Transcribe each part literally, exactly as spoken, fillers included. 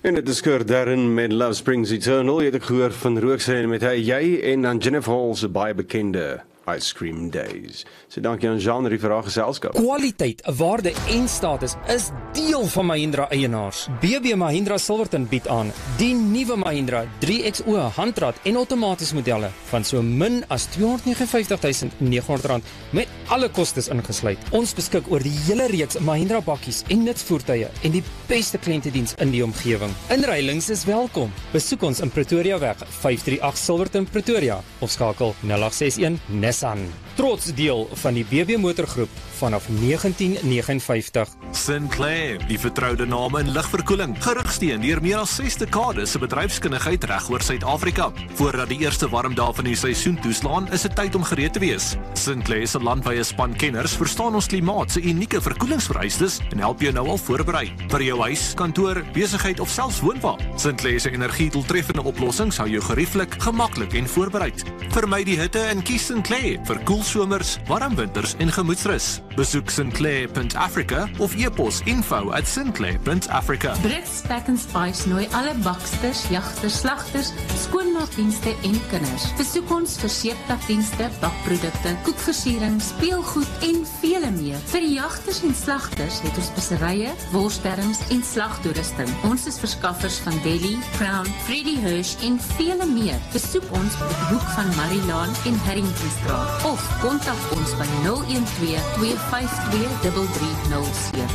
En dit is Kurt Darren met Love Springs Eternal. Je hebt ook gehoord van Rookse met hy, jy en dan Jennifer Hall se baie bekende Ice Cream Days. So dankie aan Jean vir haar geselskap. Kwaliteit, waarde en status is deel van Mahindra eienaars. B B Mahindra Silverton bied aan die nuwe Mahindra drie X O handrat en outomaties modelle van so min as tweehonderd negenenvyftig tuisend negenhonderd rand met alle kostes ingesluit. Ons beskik oor die hele reeks Mahindra bakkies en nutsvoertuie en die beste kliëntediens in die omgewing. Inruilings is welkom. Besoek ons in Pretoria weg vyf drie agt Silverton Pretoria of skakel nul agt ses een Nissan. Trots deel van die B B Motorgroep vanaf negentien negenenvyftig. Sinclair, die vertroude naam in ligverkoeling, gerigsteen deur meer as ses dekades se bedryfskundigheid reg oor Suid-Afrika. Voordat die eerste warm dae van die seisoen toeslaan, is dit tyd om gereed te wees. Sinclair se landwyse span kenners verstaan ons klimaat se unieke verkoelingsvereistes en help jou nou al voorberei vir jou huis, kantoor, besigheid of selfs woonwa. Sinclair se energie-doeltreffende oplossings hou jou gerieflik, gemaklik en voorbereid. Vermy die hitte en kies Sinclair vir koel somers, warm winters en gemoedsrus. Besoek sinclair punt africa of e-pos info at sinclair punt africa. Brits Pack and Spice nooi alle baksters, jagters, slagters, skoonmaakdienste en kinders. Besoek ons vir seeptakdienste, bakprodukte, koekversiering, speelgoed en vele meer. Vir die jagters en slagters het ons speserye, worsterings en slagtoerusting. Ons is verskaffers van Deli, Crown, Freddy Hirsch en vele meer. Besoek ons op die hoek van Marilaan en Harringtonstraat of kontak ons by nul een twee twee vyf twee drie drie nul sewe.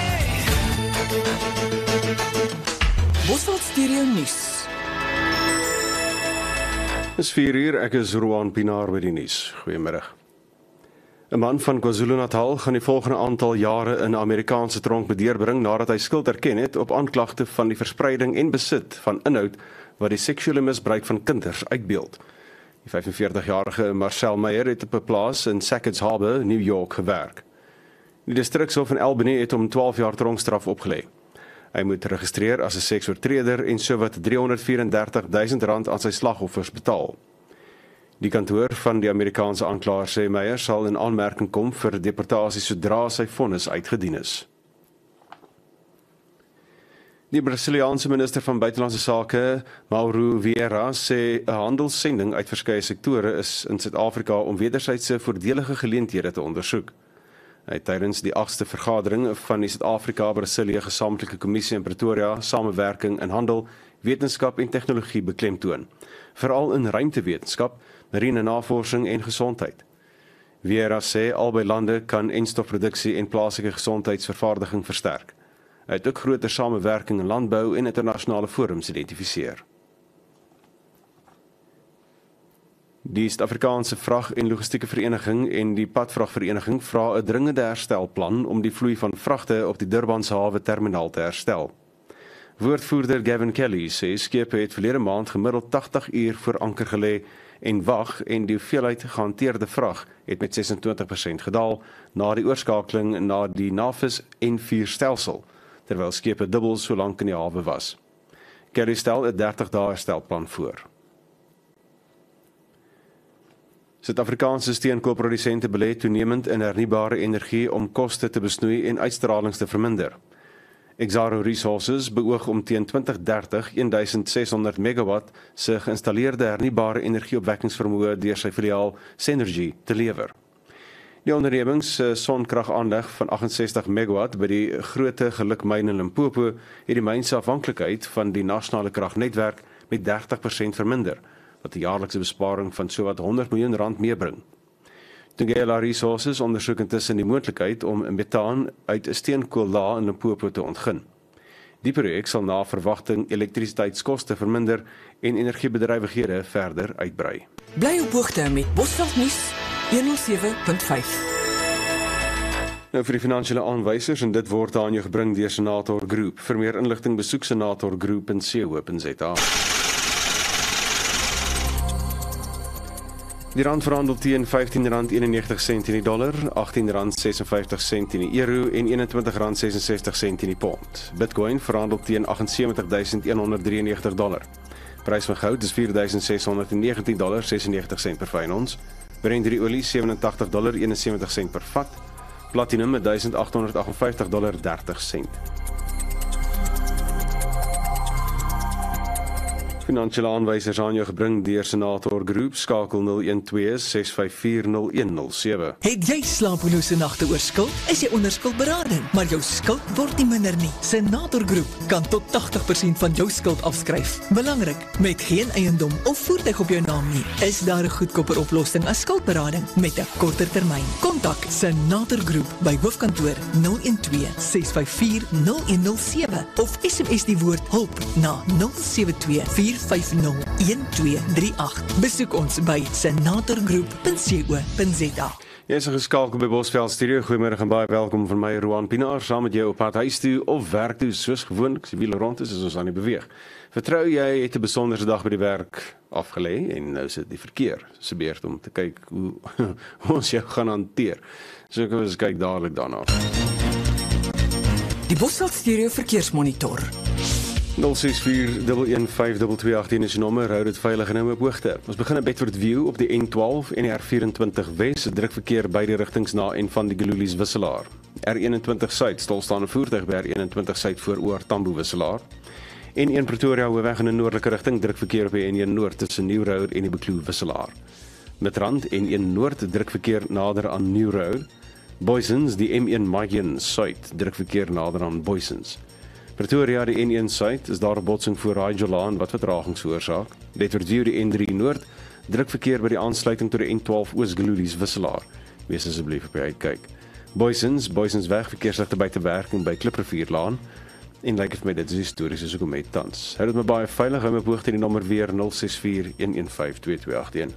Bosveld Stereo Nuus. Dis vier uur, ek is Roan Pinaar by die nuus. Goeiemiddag. 'n Man van KwaZulu-Natal gaan die volgende aantal jare in 'n Amerikaanse tronk bedeurbring nadat hy skuld erken het op aanklagte van die verspreiding en besit van inhoud wat die seksuele misbruik van kinders uitbeeld. Die vyfenveertigjarige Marcel Meyer het op 'n plaas in Sackett's Harbour, New York, gewerk. Die distrikshof in Albany het hom twaalf jaar tronkstraf opgelê. Hy moet registreer as 'n seksoortreder en sowat driehonderdvierendertigduisend rand aan sy slagoffers betaal. Die kantoor van die Amerikaanse aanklaer sê Meyer sal in aanmerking kom vir deportasie sodra sy vonnis uitgedien is. Die Brasiliaanse minister van Buitelandse Sake, Mauro Vieira, sê 'n handelssending uit verskeie sektore is in Suid-Afrika om wederwysige voordelige geleenthede te ondersoek. Hy het tydens die agste vergadering van die Suid-Afrika-Brasilia Gesamentlike Kommissie in Pretoria samewerking in handel, wetenskap en tegnologie beklemtoon, veral in ruimtewetenskap, marine navorsing en gesondheid. Vieira sê albei lande kan enstofproduksie en plaaslike gesondheidsvervaardiging versterk. Hy het ook groter samewerking in landbou en internasionale forums identifiseer. Die Suid-Afrikaanse Vrag- en Logistieke Vereniging en die Padvragvereniging vra 'n dringende herstelplan om die vloei van vragte op die Durbanse hawe terminaal te herstel. Woordvoerder Gavin Kelly sê skepe het verlede maand gemiddeld tagtig uur voor anker gelê en wag en die hoeveelheid gehanteerde vrag het met sesentwintig persent gedaal na die oorskakeling na die Navis N vier stelsel, terwyl skepe dubbel so lank in die hawe was. Kelly stel 'n dertig dae herstelplan voor. Suid-Afrikaanse steenkoolprodusente belê toenemend in hernubare energie om koste te besnoei en uitstralings te verminder. Exxaro Resources beoog om teen twintig dertig sesshonderd megawatt se geïnstalleerde hernubare energieopwekkingsvermoë deur sy filiaal Senergy te lewer. Die onderneming se sonkragaanleg van agt ses nul megawatt by die Grote Gelukmyn in Limpopo het die myn se afhanklikheid van die nasionale kragnetwerk met dertig persent verminder, wat 'n jaarlikse besparing van sowat honderd miljoen rand meebring. Tungela Resources ondersoek intussen die moontlikheid om metaan uit 'n steenkoollaag in Limpopo te ontgin. Die projek sal na verwagting elektrisiteitskoste verminder en energiebedrywighede verder uitbrei. Bly op hoogte met Bosveld Nuus honderd sewe punt vyf. Nou vir die finansiële aanwysers en dit word aan jou gebring deur Senator Group. Vir meer inligting besoek senator group punt co punt za. Die rand verhandel teen vyftien rand eenennegentig sent in die dollar, agttien rand sesenvyftig sent in die euro en eenentwintig rand sesensestig sent in die pond. Bitcoin verhandel teen agsensewentigduisend honderddrieënnegentig dollar. Prys van goud is vier duisend ses honderd negentien dollar sesennegentig sent per fyn ons. Brent olie sewenentagtig dollar eenensewentig sent per vat. Platinum duisend agt honderd agtenvyftig dollar dertig sent. Finansiële aanwysers aan jou gebring deur Senator Groep, skakel nul een twee ses vyf vier nul een nul sewe. Het jy slapelose nagte oor skuld? Is jy onder skuldberading, maar jou skuld word nie minder nie. Senator Groep kan tot tachtig persent van jou skuld afskryf. Belangrik, met geen eiendom of voertuig op jou naam nie, is daar 'n goedkoper oplossing as skuldberading met 'n korter termyn. Kontak Senator Groep by hoofkantoor nul een twee ses vyf vier nul een nul sewe of S M S die woord hulp na nul sewe twee vier vyf nul een twee drie agt. Besoek ons by senatorgroep punt co punt za. Jy is geskakel by Bosveld Studio. Goeiemôre en baie welkom van my Roan Pinaar saam met jou op pad huis toe of werk toe soos gewoonlik. Die wiele rond is, is ons aan die beweeg. Vertrou jy het 'n besondere dag by die werk afgelê en nou sit die verkeer se beurt om te kyk hoe ons jou gaan hanteer. So kom ons kyk dadelik daarna. Die Bosveld Stereo Verkeersmonitor. nul ses vier een een vyf twee twee agt een is die nommer, hou dit veilig en hou op hoogte. Ons begin in Bedford View op die N twaalf en die R vyf-en-twintig Wes, druk verkeer beide rigtings na en van die Gululies wisselaar. R eenentwintig Suid, stilstaande voertuig by R eenentwintig Suid voor oor Tambo wisselaar. N een Pretoria hoofweg in 'n noordelike rigting, druk verkeer op die N een Noord tussen New Road en die Bekloo wisselaar. Midrand N een Noord, druk verkeer nader aan New Road. Boysens, die M een Mayen Suid, druk verkeer nader aan Boysens. Pretoria, die N een Suid, is daar 'n botsing voor Rajolaan wat vertragings veroorsaak. Bedford View, die N drie Noord, druk verkeer by die aansluiting tot die N twaalf Oos Gululies wisselaar. Wees asseblief op die uitkyk. Boysens, Boysens weg, verkeersligte by te werking by Kliprivierlaan. En lyk vir my dit is histories soos ek hom het tans. Hou dit maar baie veilig, hou my op hoogte die nommer weer nul ses vier een een vyf twee twee agt een.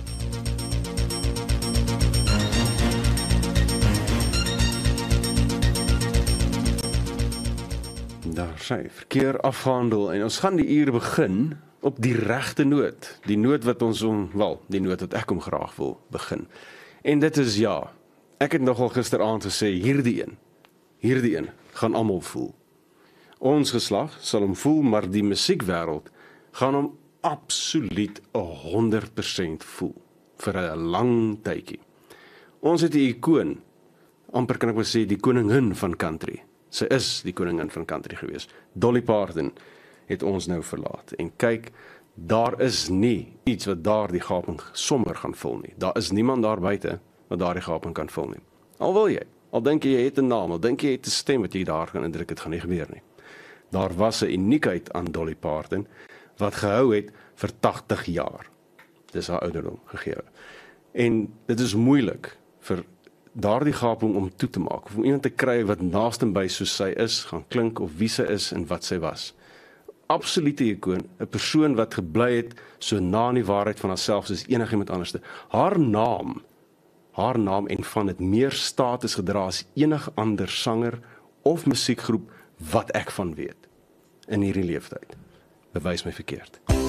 Daar sy verkeer afhandel en ons gaan die uur begin op die regte noot. Die noot wat ons om, wel, die noot wat ek om graag wil begin. En dit is ja. Ek het nogal gisteraand gesê hierdie een. Hierdie een gaan almal voel. Ons geslag sal hom voel, maar die musiekwêreld gaan hom absoluut honderd persent voel vir 'n lang tydjie. Ons het 'n ikoon, amper kan ek maar sê die koningin van country. Sy is die koningin van country gewees. Dolly Parton het ons nou verlaat. En kyk, daar is nie iets wat daar die gaping sommer gaan vul nie. Daar is niemand daar buite wat daar die gaping kan vul nie. Al wil jy, al dink jy jy het 'n naam, al dink jy jy het 'n stem wat jy daar gaan indruk, het gaan nie gebeur nie. Daar was 'n uniekheid aan Dolly Parton wat gehou het vir tachtig jaar. Dis haar ouderdom gegee. En dit is moeilik vir daardie gaping om toe te maak, of om iemand te kry wat naaste by soos sy is, gaan klink of wie sy is en wat sy was. Absolute ikoon, 'n persoon wat gebly het so na in die waarheid van haarself soos enigiemand anderste. Haar naam, haar naam en van het meer status gedra as enige ander sanger of musiekgroep wat ek van weet in hierdie leeftyd. Bewys my verkeerd.